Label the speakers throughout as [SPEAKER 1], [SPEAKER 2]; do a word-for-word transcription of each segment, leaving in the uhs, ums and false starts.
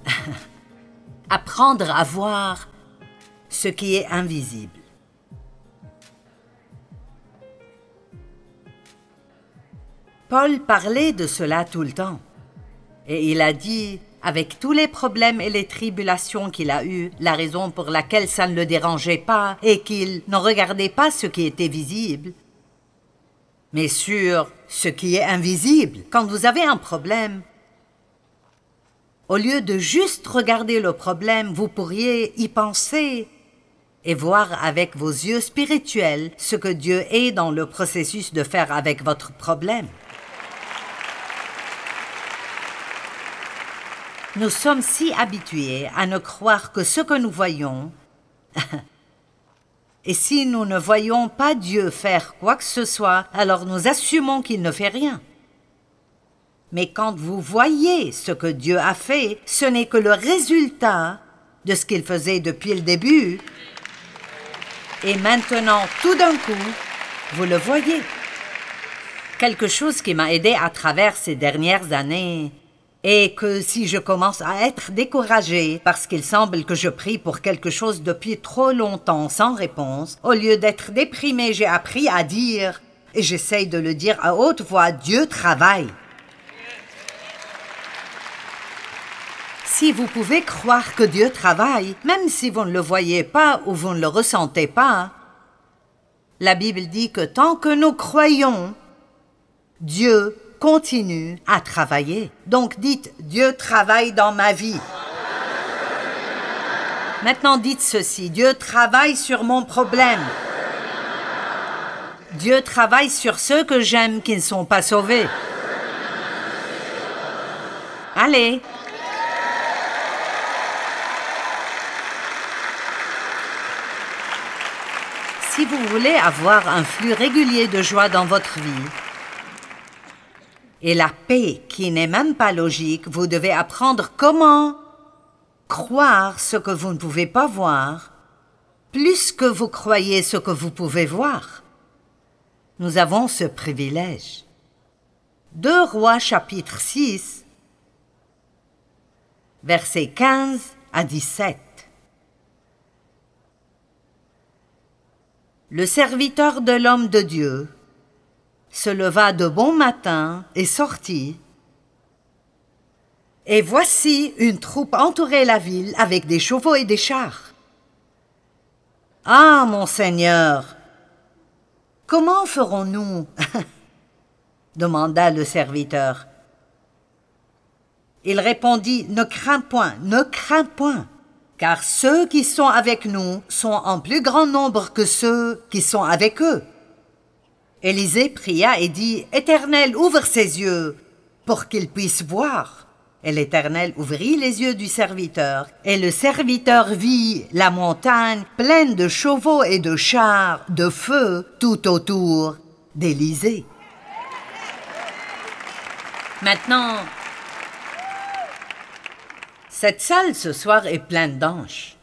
[SPEAKER 1] Apprendre à voir ce qui est invisible. Paul parlait de cela tout le temps. Et il a dit, avec tous les problèmes et les tribulations qu'il a eues, la raison pour laquelle ça ne le dérangeait pas et qu'il ne regardait pas ce qui était visible, mais sur ce qui est invisible. Quand vous avez un problème, au lieu de juste regarder le problème, vous pourriez y penser et voir avec vos yeux spirituels ce que Dieu est dans le processus de faire avec votre problème. Nous sommes si habitués à ne croire que ce que nous voyons, et si nous ne voyons pas Dieu faire quoi que ce soit, alors nous assumons qu'il ne fait rien. Mais quand vous voyez ce que Dieu a fait, ce n'est que le résultat de ce qu'il faisait depuis le début, et maintenant, tout d'un coup, vous le voyez. Quelque chose qui m'a aidé à travers ces dernières années, et que si je commence à être découragée parce qu'il semble que je prie pour quelque chose depuis trop longtemps sans réponse, au lieu d'être déprimée, j'ai appris à dire, et j'essaye de le dire à haute voix, Dieu travaille. Si vous pouvez croire que Dieu travaille, même si vous ne le voyez pas ou vous ne le ressentez pas, la Bible dit que tant que nous croyons, Dieu continue à travailler. Donc dites, Dieu travaille dans ma vie. Maintenant dites ceci, Dieu travaille sur mon problème. Dieu travaille sur ceux que j'aime qui ne sont pas sauvés. Allez. Si vous voulez avoir un flux régulier de joie dans votre vie, et la paix qui n'est même pas logique, vous devez apprendre comment croire ce que vous ne pouvez pas voir, plus que vous croyez ce que vous pouvez voir. Nous avons ce privilège. deux Rois chapitre six, versets quinze à dix-sept. Le serviteur de l'homme de Dieu se leva de bon matin et sortit. Et voici une troupe entourait la ville avec des chevaux et des chars. « Ah, mon Seigneur, comment ferons-nous » demanda le serviteur. Il répondit, « Ne crains point, ne crains point, car ceux qui sont avec nous sont en plus grand nombre que ceux qui sont avec eux. » Élisée pria et dit, « Éternel, ouvre ses yeux, pour qu'il puisse voir. » Et l'Éternel ouvrit les yeux du serviteur, et le serviteur vit la montagne pleine de chevaux et de chars, de feu, tout autour d'Élisée. Maintenant, cette salle ce soir est pleine d'anges.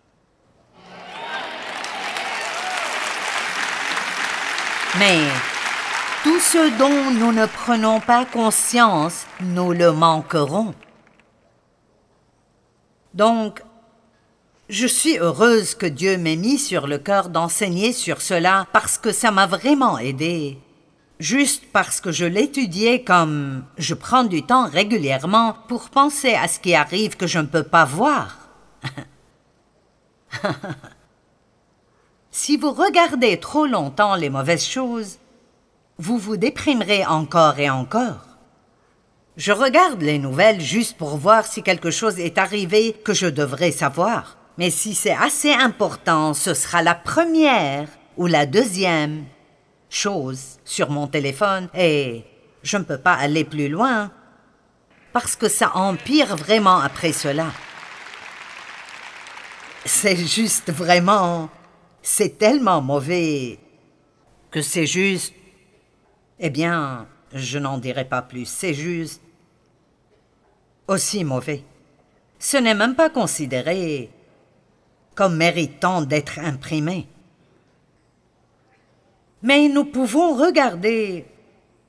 [SPEAKER 1] Mais tout ce dont nous ne prenons pas conscience, nous le manquerons. Donc, je suis heureuse que Dieu m'ait mis sur le cœur d'enseigner sur cela parce que ça m'a vraiment aidée. Juste parce que je l'étudiais comme je prends du temps régulièrement pour penser à ce qui arrive que je ne peux pas voir. Si vous regardez trop longtemps les mauvaises choses, vous vous déprimerez encore et encore. Je regarde les nouvelles juste pour voir si quelque chose est arrivé que je devrais savoir. Mais si c'est assez important, ce sera la première ou la deuxième chose sur mon téléphone et je ne peux pas aller plus loin parce que ça empire vraiment après cela. C'est juste vraiment... C'est tellement mauvais que c'est juste... Eh bien, je n'en dirai pas plus. C'est juste aussi mauvais. Ce n'est même pas considéré comme méritant d'être imprimé. Mais nous pouvons regarder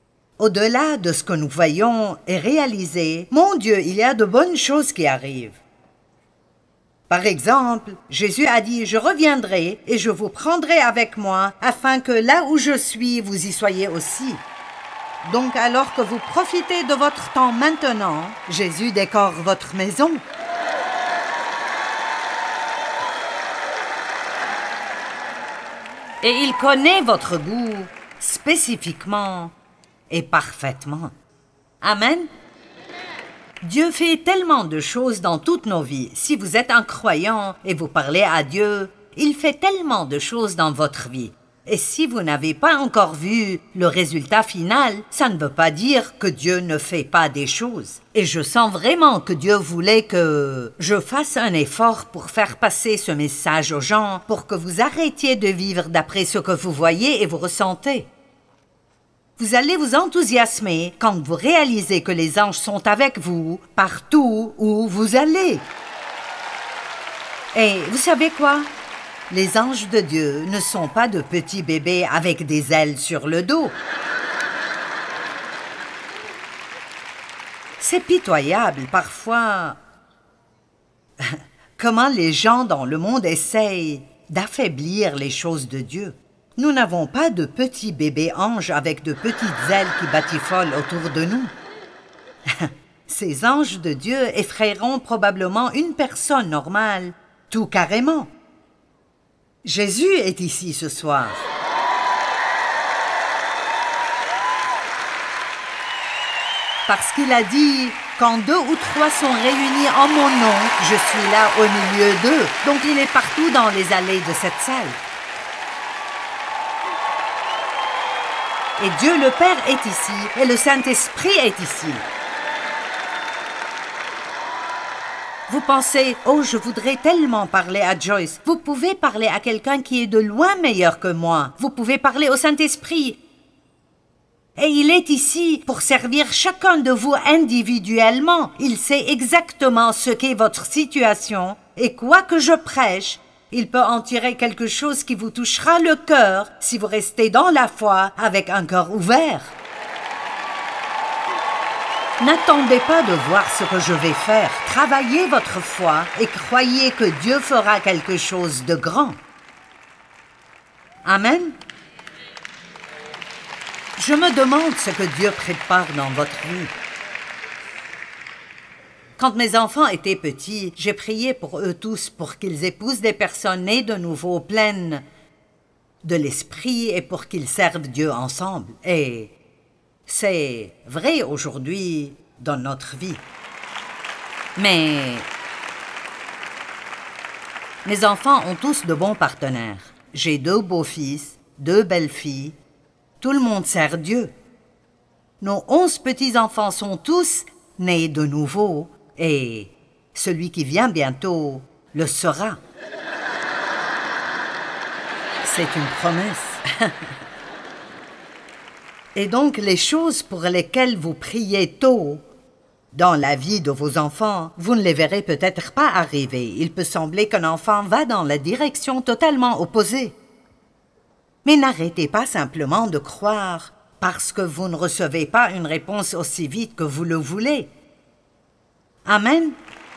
[SPEAKER 1] au-delà de ce que nous voyons et réaliser, mon Dieu, il y a de bonnes choses qui arrivent. Par exemple, Jésus a dit « Je reviendrai et je vous prendrai avec moi, afin que là où je suis, vous y soyez aussi. » Donc alors que vous profitez de votre temps maintenant, Jésus décore votre maison. Et il connaît votre goût spécifiquement et parfaitement. Amen. Dieu fait tellement de choses dans toutes nos vies. Si vous êtes un croyant et vous parlez à Dieu, il fait tellement de choses dans votre vie. Et si vous n'avez pas encore vu le résultat final, ça ne veut pas dire que Dieu ne fait pas des choses. Et je sens vraiment que Dieu voulait que je fasse un effort pour faire passer ce message aux gens, pour que vous arrêtiez de vivre d'après ce que vous voyez et vous ressentez. Vous allez vous enthousiasmer quand vous réalisez que les anges sont avec vous partout où vous allez. Et vous savez quoi? Les anges de Dieu ne sont pas de petits bébés avec des ailes sur le dos. C'est pitoyable parfois comment les gens dans le monde essayent d'affaiblir les choses de Dieu. Nous n'avons pas de petits bébés anges avec de petites ailes qui batifolent autour de nous. Ces anges de Dieu effrayeront probablement une personne normale, tout carrément. Jésus est ici ce soir. Parce qu'il a dit « Quand deux ou trois sont réunis en mon nom, je suis là au milieu d'eux. » Donc il est partout dans les allées de cette salle. Et Dieu le Père est ici, et le Saint-Esprit est ici. Vous pensez « Oh, je voudrais tellement parler à Joyce. » Vous pouvez parler à quelqu'un qui est de loin meilleur que moi. Vous pouvez parler au Saint-Esprit. Et il est ici pour servir chacun de vous individuellement. Il sait exactement ce qu'est votre situation. Et quoi que je prêche, il peut en tirer quelque chose qui vous touchera le cœur si vous restez dans la foi avec un cœur ouvert. N'attendez pas de voir ce que je vais faire. Travaillez votre foi et croyez que Dieu fera quelque chose de grand. Amen. Je me demande ce que Dieu prépare dans votre vie. Quand mes enfants étaient petits, j'ai prié pour eux tous pour qu'ils épousent des personnes nées de nouveau, pleines de l'esprit et pour qu'ils servent Dieu ensemble. Et c'est vrai aujourd'hui dans notre vie. Mais mes enfants ont tous de bons partenaires. J'ai deux beaux-fils, deux belles-filles. Tout le monde sert Dieu. Nos onze petits-enfants sont tous nés de nouveau et celui qui vient bientôt le sera. C'est une promesse. Et donc, les choses pour lesquelles vous priez tôt dans la vie de vos enfants, vous ne les verrez peut-être pas arriver. Il peut sembler qu'un enfant va dans la direction totalement opposée. Mais n'arrêtez pas simplement de croire parce que vous ne recevez pas une réponse aussi vite que vous le voulez. Amen.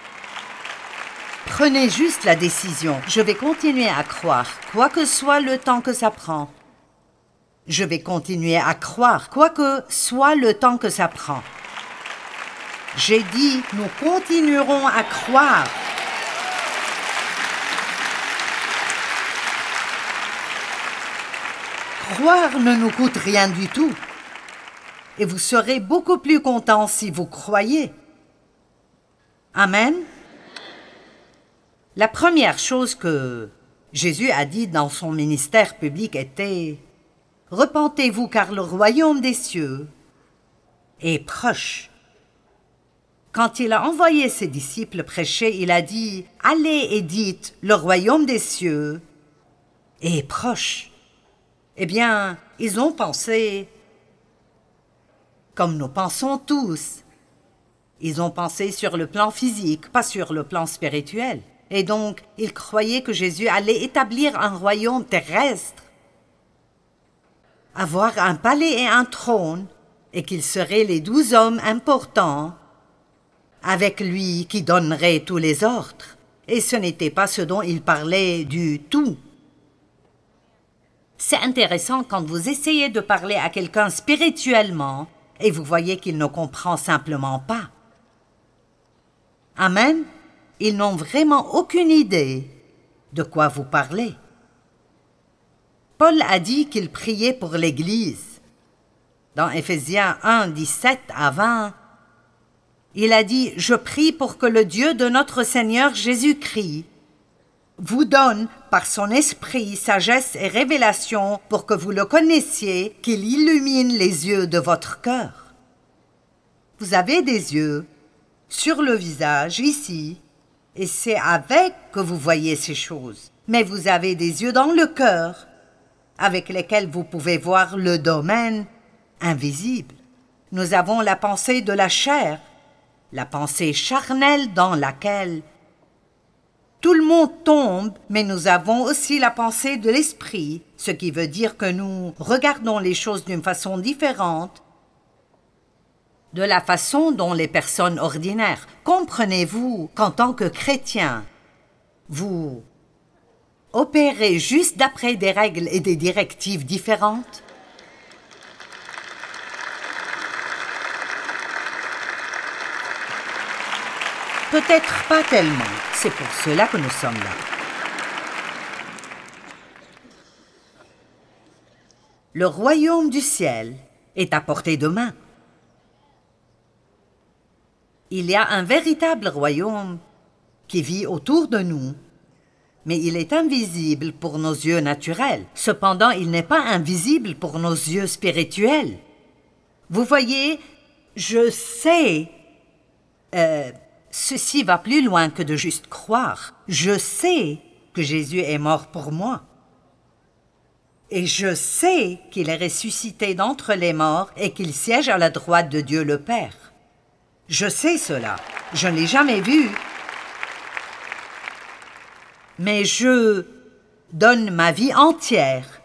[SPEAKER 1] Prenez juste la décision. Je vais continuer à croire, quoi que soit le temps que ça prend. Je vais continuer à croire, quoi que soit le temps que ça prend. J'ai dit, nous continuerons à croire. Croire ne nous coûte rien du tout. Et vous serez beaucoup plus contents si vous croyez. Amen. La première chose que Jésus a dit dans son ministère public était « Repentez-vous car le royaume des cieux est proche. » Quand il a envoyé ses disciples prêcher, il a dit « Allez et dites, le royaume des cieux est proche. » Eh bien, ils ont pensé comme nous pensons tous. Ils ont pensé sur le plan physique, pas sur le plan spirituel. Et donc, ils croyaient que Jésus allait établir un royaume terrestre, avoir un palais et un trône, et qu'ils seraient les douze hommes importants avec lui qui donneraient tous les ordres. et ce n'était pas ce dont il parlait du tout. C'est intéressant quand vous essayez de parler à quelqu'un spirituellement et vous voyez qu'il ne comprend simplement pas. Amen. Ils n'ont vraiment aucune idée de quoi vous parlez. Paul a dit qu'il priait pour l'Église. Dans Éphésiens un, dix-sept à vingt, il a dit « Je prie pour que le Dieu de notre Seigneur Jésus-Christ vous donne par son esprit sagesse et révélation pour que vous le connaissiez, qu'il illumine les yeux de votre cœur. » Vous avez des yeux sur le visage, ici, et c'est avec que vous voyez ces choses. Mais vous avez des yeux dans le cœur, avec lesquels vous pouvez voir le domaine invisible. Nous avons la pensée de la chair, la pensée charnelle dans laquelle tout le monde tombe, mais nous avons aussi la pensée de l'esprit, ce qui veut dire que nous regardons les choses d'une façon différente de la façon dont les personnes ordinaires. Comprenez-vous qu'en tant que chrétien, vous opérez juste d'après des règles et des directives différentes? Peut-être pas tellement. C'est pour cela que nous sommes là. Le royaume du ciel est à portée de main. Il y a un véritable royaume qui vit autour de nous, mais il est invisible pour nos yeux naturels. Cependant, il n'est pas invisible pour nos yeux spirituels. Vous voyez, je sais... Euh, Ceci va plus loin que de juste croire. Je sais que Jésus est mort pour moi. Et je sais qu'il est ressuscité d'entre les morts et qu'il siège à la droite de Dieu le Père. Je sais cela. Je ne l'ai jamais vu. Mais je donne ma vie entière.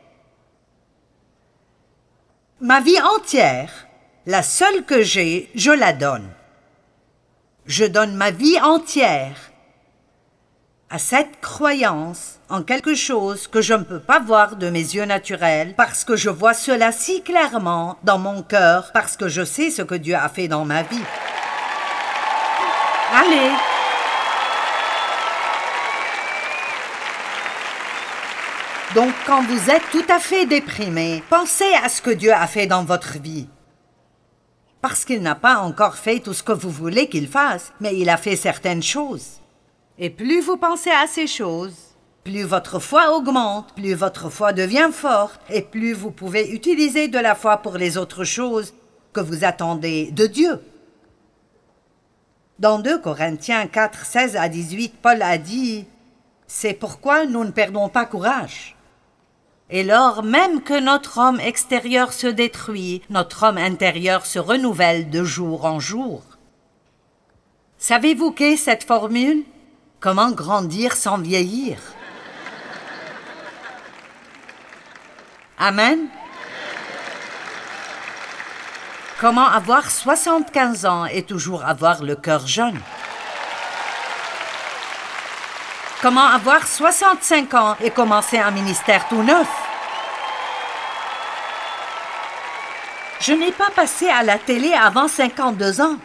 [SPEAKER 1] Ma vie entière, la seule que j'ai, je la donne. Je donne ma vie entière à cette croyance en quelque chose que je ne peux pas voir de mes yeux naturels, parce que je vois cela si clairement dans mon cœur, parce que je sais ce que Dieu a fait dans ma vie. Allez! Donc, quand vous êtes tout à fait déprimé, pensez à ce que Dieu a fait dans votre vie. Parce qu'il n'a pas encore fait tout ce que vous voulez qu'il fasse, mais il a fait certaines choses. Et plus vous pensez à ces choses, plus votre foi augmente, plus votre foi devient forte, et plus vous pouvez utiliser de la foi pour les autres choses que vous attendez de Dieu. Dans deux Corinthiens quatre, seize à dix-huit, Paul a dit « C'est pourquoi nous ne perdons pas courage. » Et lors même que notre homme extérieur se détruit, notre homme intérieur se renouvelle de jour en jour. Savez-vous qu'est cette formule? Comment grandir sans vieillir? Amen. Comment avoir soixante-quinze ans et toujours avoir le cœur jeune? Comment avoir soixante-cinq ans et commencer un ministère tout neuf? Je n'ai pas passé à la télé avant cinquante-deux ans.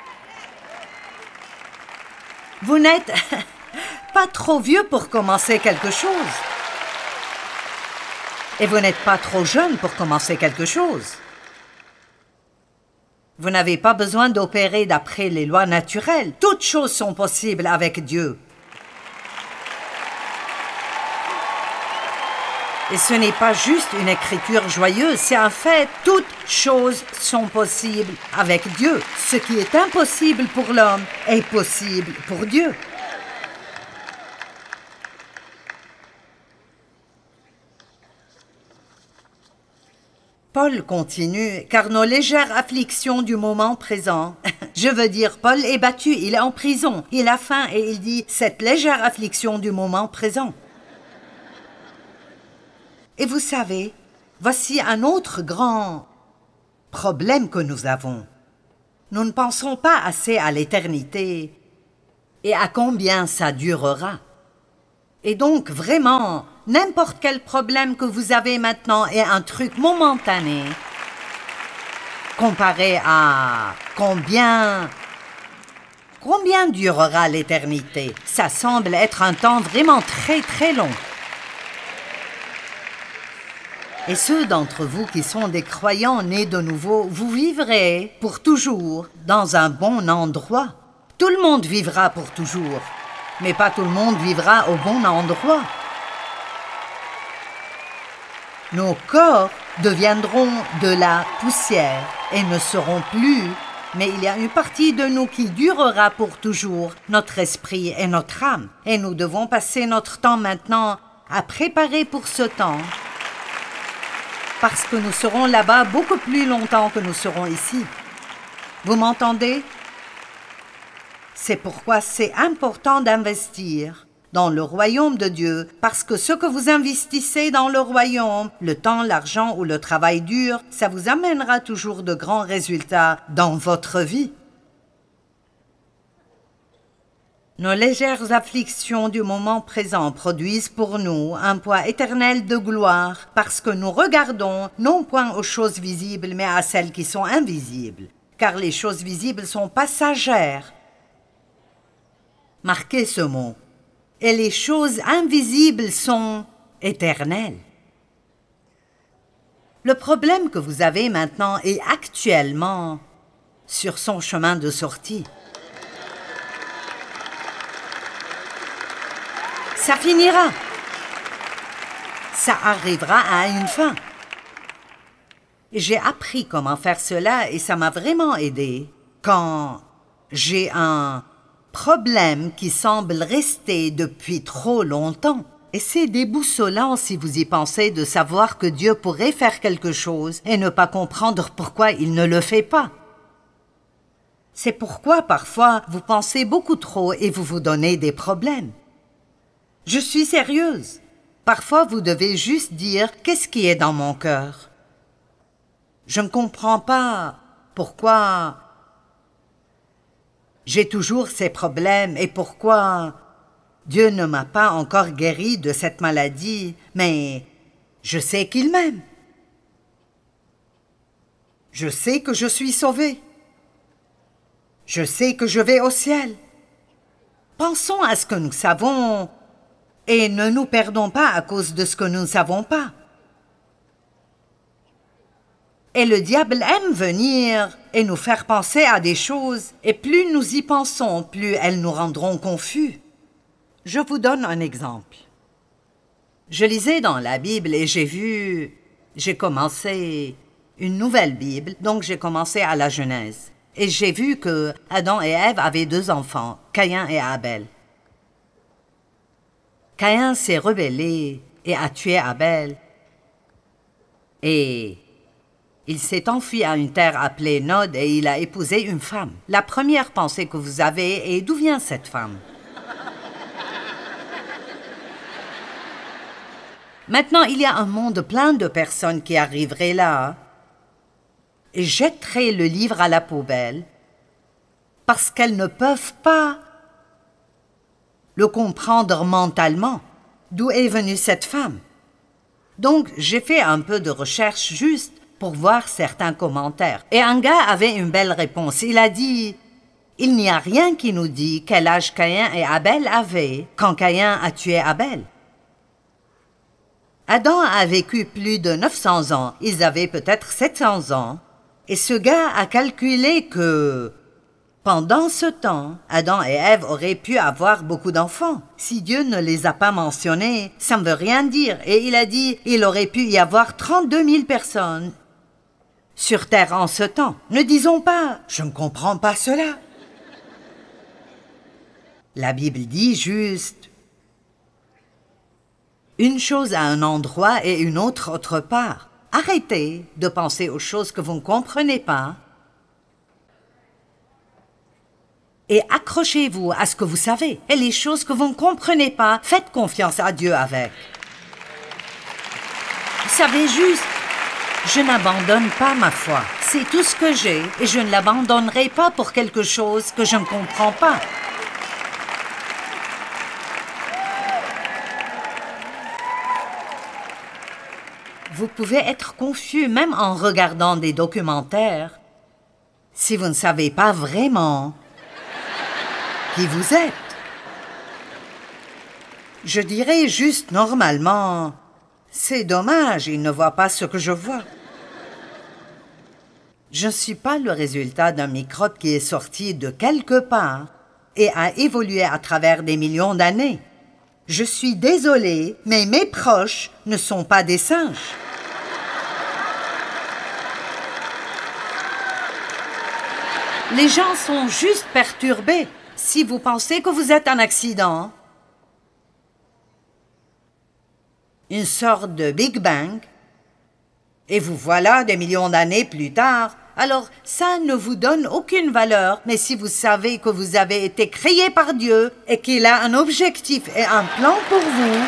[SPEAKER 1] Vous n'êtes pas trop vieux pour commencer quelque chose. Et vous n'êtes pas trop jeune pour commencer quelque chose. Vous n'avez pas besoin d'opérer d'après les lois naturelles. Toutes choses sont possibles avec Dieu. Et ce n'est pas juste une écriture joyeuse, c'est un fait. Toutes choses sont possibles avec Dieu. Ce qui est impossible pour l'homme est possible pour Dieu. Paul continue, car nos légères afflictions du moment présent, je veux dire, Paul est battu, il est en prison, il a faim et il dit, cette légère affliction du moment présent. Et vous savez, voici un autre grand problème que nous avons. Nous ne pensons pas assez à l'éternité et à combien ça durera. Et donc, vraiment, n'importe quel problème que vous avez maintenant est un truc momentané comparé à combien... Combien durera l'éternité? Ça semble être un temps vraiment très très long. Et ceux d'entre vous qui sont des croyants nés de nouveau, vous vivrez pour toujours dans un bon endroit. Tout le monde vivra pour toujours, mais pas tout le monde vivra au bon endroit. Nos corps deviendront de la poussière et ne seront plus, mais il y a une partie de nous qui durera pour toujours, notre esprit et notre âme. Et nous devons passer notre temps maintenant à préparer pour ce temps, parce que nous serons là-bas beaucoup plus longtemps que nous serons ici. Vous m'entendez? C'est pourquoi c'est important d'investir dans le royaume de Dieu, parce que ce que vous investissez dans le royaume, le temps, l'argent ou le travail dur, ça vous amènera toujours de grands résultats dans votre vie. Nos légères afflictions du moment présent produisent pour nous un poids éternel de gloire, parce que nous regardons non point aux choses visibles, mais à celles qui sont invisibles, car les choses visibles sont passagères. Marquez ce mot. Et les choses invisibles sont éternelles. Le problème que vous avez maintenant est actuellement sur son chemin de sortie. Ça finira. Ça arrivera à une fin. J'ai appris comment faire cela et ça m'a vraiment aidé quand j'ai un problème qui semble rester depuis trop longtemps. Et c'est déboussolant si vous y pensez de savoir que Dieu pourrait faire quelque chose et ne pas comprendre pourquoi il ne le fait pas. C'est pourquoi parfois vous pensez beaucoup trop et vous vous donnez des problèmes. Je suis sérieuse. Parfois vous devez juste dire qu'est-ce qui est dans mon cœur. Je ne comprends pas pourquoi j'ai toujours ces problèmes et pourquoi Dieu ne m'a pas encore guéri de cette maladie, mais je sais qu'il m'aime. Je sais que je suis sauvée. Je sais que je vais au ciel. Pensons à ce que nous savons et ne nous perdons pas à cause de ce que nous ne savons pas. Et le diable aime venir et nous faire penser à des choses, et plus nous y pensons, plus elles nous rendront confus. Je vous donne un exemple. Je lisais dans la Bible et j'ai vu... J'ai commencé une nouvelle Bible, donc j'ai commencé à la Genèse. Et j'ai vu que Adam et Ève avaient deux enfants, Caïn et Abel. Caïn s'est rebellé et a tué Abel. Et il s'est enfui à une terre appelée Nod et il a épousé une femme. La première pensée que vous avez est d'où vient cette femme? Maintenant, il y a un monde plein de personnes qui arriveraient là et jetteraient le livre à la poubelle parce qu'elles ne peuvent pas le comprendre mentalement. D'où est venue cette femme? Donc, j'ai fait un peu de recherche juste pour voir certains commentaires. Et un gars avait une belle réponse. Il a dit « Il n'y a rien qui nous dit quel âge Caïn et Abel avaient quand Caïn a tué Abel. » Adam a vécu plus de neuf cents ans. Ils avaient peut-être sept cents ans. Et ce gars a calculé que pendant ce temps, Adam et Ève auraient pu avoir beaucoup d'enfants. Si Dieu ne les a pas mentionnés, ça ne veut rien dire. Et il a dit il aurait pu y avoir trente-deux mille personnes sur terre en ce temps. Ne disons pas « Je ne comprends pas cela ». La Bible dit juste une chose à un endroit et une autre autre part. Arrêtez de penser aux choses que vous ne comprenez pas et accrochez-vous à ce que vous savez. Et les choses que vous ne comprenez pas, faites confiance à Dieu avec. Vous savez juste, je n'abandonne pas ma foi. C'est tout ce que j'ai et je ne l'abandonnerai pas pour quelque chose que je ne comprends pas. Vous pouvez être confus même en regardant des documentaires si vous ne savez pas vraiment qui vous êtes. Je dirais juste normalement, c'est dommage, il ne voit pas ce que je vois. Je ne suis pas le résultat d'un microbe qui est sorti de quelque part et a évolué à travers des millions d'années. Je suis désolée, mais mes proches ne sont pas des singes. Les gens sont juste perturbés. Si vous pensez que vous êtes un accident, une sorte de Big Bang, et vous voilà des millions d'années plus tard, alors ça ne vous donne aucune valeur. Mais si vous savez que vous avez été créé par Dieu et qu'il a un objectif et un plan pour vous,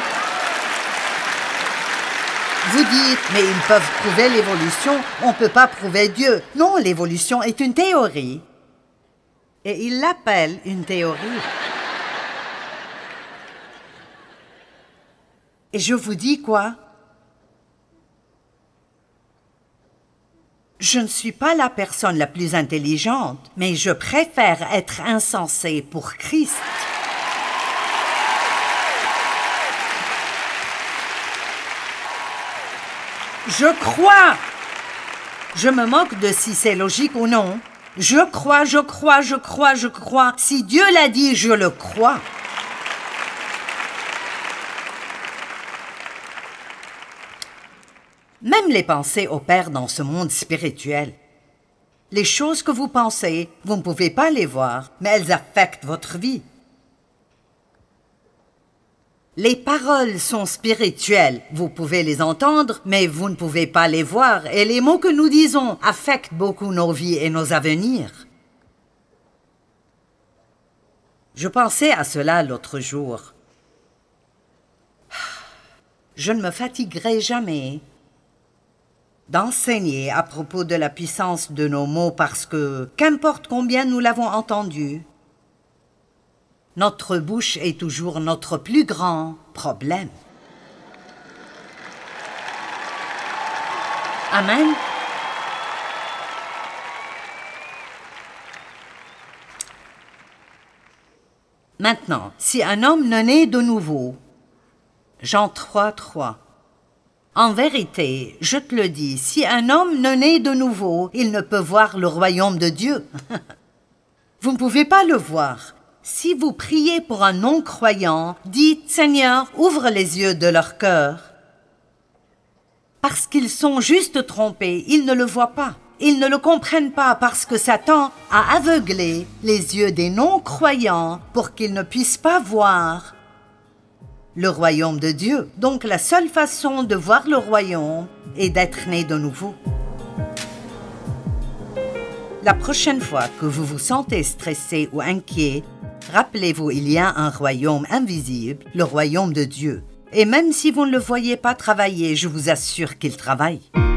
[SPEAKER 1] vous dites, mais ils peuvent prouver l'évolution, on ne peut pas prouver Dieu. Non, l'évolution est une théorie. Et ils l'appellent une théorie. Et je vous dis quoi? Je ne suis pas la personne la plus intelligente, mais je préfère être insensé pour Christ. Je crois. Je me moque de si c'est logique ou non. Je crois, je crois, je crois, je crois. Si Dieu l'a dit, je le crois. Même les pensées opèrent dans ce monde spirituel. Les choses que vous pensez, vous ne pouvez pas les voir, mais elles affectent votre vie. Les paroles sont spirituelles. Vous pouvez les entendre, mais vous ne pouvez pas les voir. Et les mots que nous disons affectent beaucoup nos vies et nos avenirs. Je pensais à cela l'autre jour. Je ne me fatiguerai jamais d'enseigner à propos de la puissance de nos mots parce que, qu'importe combien nous l'avons entendu, notre bouche est toujours notre plus grand problème. Amen. Maintenant, si un homme ne naît de nouveau, Jean trois, trois. En vérité, je te le dis, si un homme ne naît de nouveau, il ne peut voir le royaume de Dieu. Vous ne pouvez pas le voir. Si vous priez pour un non-croyant, dites « Seigneur, ouvre les yeux de leur cœur ». Parce qu'ils sont juste trompés, ils ne le voient pas. Ils ne le comprennent pas parce que Satan a aveuglé les yeux des non-croyants pour qu'ils ne puissent pas voir le royaume de Dieu. Donc la seule façon de voir le royaume est d'être né de nouveau. La prochaine fois que vous vous sentez stressé ou inquiet, rappelez-vous, il y a un royaume invisible, le royaume de Dieu. Et même si vous ne le voyez pas travailler, je vous assure qu'il travaille.